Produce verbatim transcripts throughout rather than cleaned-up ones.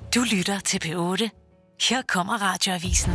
Du lytter til P otte. Her kommer Radioavisen.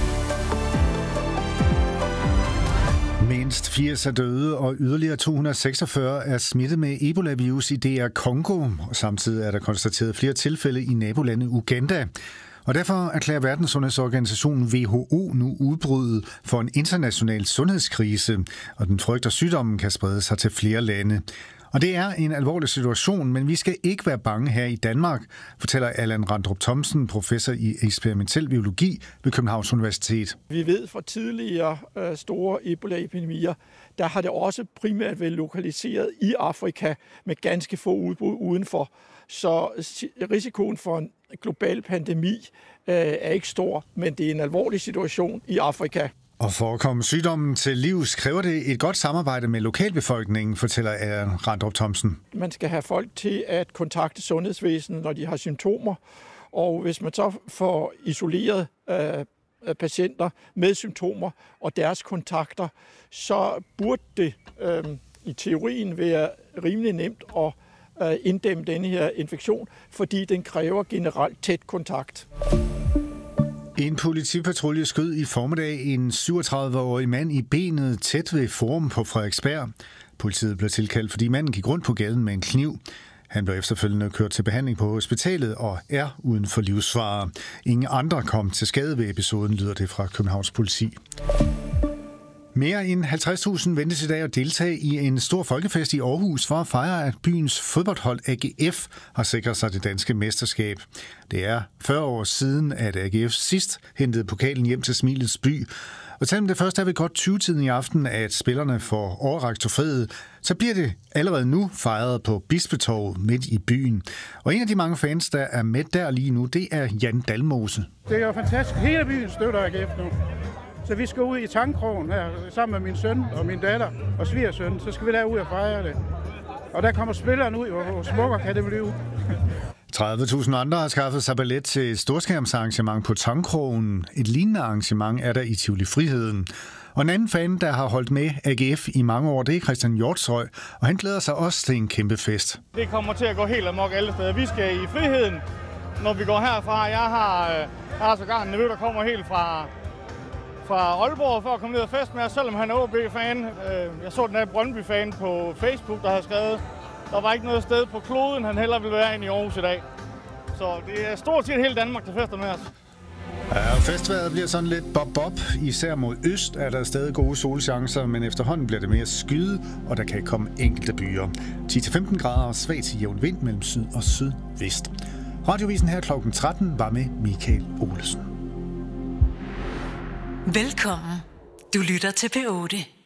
Mindst firs er døde, og yderligere to hundrede og seksogfyrre er smittet med Ebola-virus i D R Congo. Og samtidig er der konstateret flere tilfælde i nabolandet Uganda. Og derfor erklærer Verdenssundhedsorganisationen W H O nu udbruddet for en international sundhedskrise, og den frygter sygdommen kan sprede sig til flere lande. Og det er en alvorlig situation, men vi skal ikke være bange her i Danmark, fortæller Allan Randrup Thomsen, professor i eksperimentel biologi ved Københavns Universitet. Vi ved fra tidligere øh, store Ebola-epidemier, der har det også primært været lokaliseret i Afrika med ganske få udbrud udenfor. Så risikoen for en global pandemi øh, er ikke stor, men det er en alvorlig situation i Afrika. Og for at komme sygdommen til livs, kræver det et godt samarbejde med lokalbefolkningen, fortæller Allan Randrup Thomsen. Man skal have folk til at kontakte sundhedsvæsenet, når de har symptomer. Og hvis man så får isoleret øh, patienter med symptomer og deres kontakter, så burde det øh, i teorien være rimelig nemt at øh, inddæmme denne her infektion, fordi den kræver generelt tæt kontakt. En politipatrulje skød i formiddag en syvogtredive-årig mand i benet tæt ved Forum på Frederiksberg. Politiet blev tilkaldt, fordi manden gik rundt på gaden med en kniv. Han blev efterfølgende kørt til behandling på hospitalet og er uden for livsfare. Ingen andre kom til skade ved episoden, lyder det fra Københavns politi. Mere end halvtreds tusind ventes i dag at deltage i en stor folkefest i Aarhus for at fejre, at byens fodboldhold A G F har sikret sig det danske mesterskab. Det er fyrre år siden, at A G F sidst hentede pokalen hjem til Smilets by. Og selvom det først er ved godt tyve-tiden i aften, at spillerne får overrakt trofæet, så bliver det allerede nu fejret på Bispetorvet midt i byen. Og en af de mange fans, der er med der lige nu, det er Jan Dalmose. Det er jo fantastisk. Hele byen støtter A G F nu. Så vi skal ud i Tangkrogen her, sammen med min søn og min datter og svigersøn. Så skal vi derud og fejre det. Og der kommer spilleren ud, hvor smukker kan det blive. tredive tusind andre har skaffet sig billet til et storskærmsarrangement på Tangkrogen. Et lignende arrangement er der i Tivoli Friheden. Og en anden fan, der har holdt med A G F i mange år, det er Christian Hjortshøj, og han glæder sig også til en kæmpe fest. Det kommer til at gå helt amok alle steder. Vi skal i Friheden, når vi går herfra. Jeg har, jeg har sågar en nevø, der kommer helt fra... fra Aalborg for at komme ned og fest med os, selvom han er O B-fan. Jeg så den der Brøndby-fan på Facebook, der havde skrevet, der var ikke noget sted på kloden, han hellere ville være end i Aarhus i dag. Så det er stort set hele Danmark, der fester med os. Ja, festværet bliver sådan lidt bob-bob. Især mod øst er der stadig gode solchancer, men efterhånden bliver det mere skyde, og der kan komme enkelte byer. ti til femten grader og svag til jævn vind mellem syd og sydvest. Radiovisen her klokken tretten var med Michael Olesen. Velkommen. Du lytter til P otte.